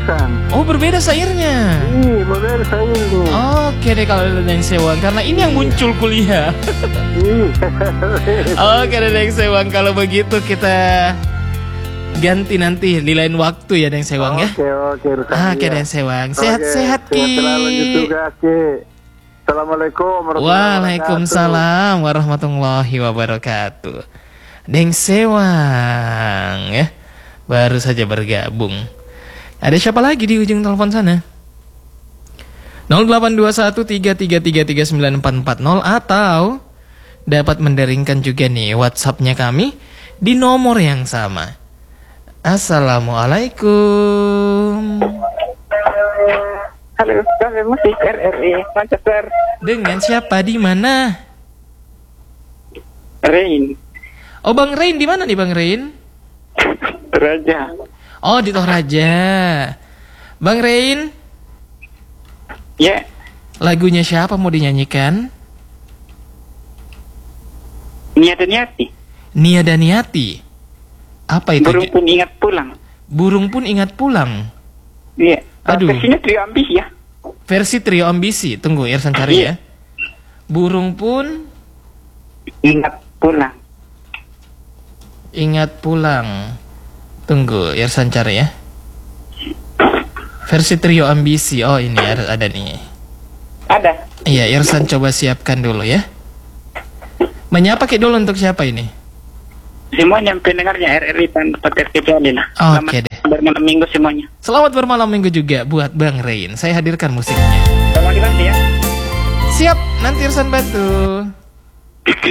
barusan. Oh, berbeda sairnya. Iya, berbeda sair nih. Oke deh kalau Deng Sewang, karena ini yang muncul kuliah. Oke deh Deng Sewang, kalau begitu kita ganti nanti di lain waktu ya Deng Sewang ya. Oke, Oke Deng Sewang, sehat-sehat Ki. Sehat selalu juga Ki. Assalamualaikum warahmatullahi Waalaikumsalam warahmatullahi wabarakatuh. Deng Sewang ya, baru saja bergabung. Ada siapa lagi di ujung telepon sana? 082133333940 atau dapat menderingkan juga nih WhatsApp-nya kami di nomor yang sama. Assalamualaikum. Halo, kami musik RRI Manchester. Dengan siapa di mana? Rain. Oh, Bang Rain di mana nih Bang Rain? Raja. Oh, di Toraja. Bang Rain, Ya, lagunya siapa mau dinyanyikan? Nia dan Yati. Nia Daniati. Apa itu? Burung pun ingat pulang. Burung pun ingat pulang. Iya. Aduh. Versinya Trio Ambisi ya. Versi Trio Ambisi. Tunggu, Irsan cari ya. Iya. Burung pun Ingat pulang. ingat pulang. Tunggu, Irsan cari ya. Versi Trio Ambisi. Oh, ini ada nih. Ada. Iya, Irsan coba siapkan dulu ya. Menyapa Ki dulu untuk siapa ini? Semuanya pendengarnya RRI dan podcast kecuali lah. Oke deh. Bermalam minggu semuanya. Selamat bermalam minggu juga buat Bang Rain. Saya hadirkan musiknya. Tolong dibantu ya. Siap, nanti Irsan bantu.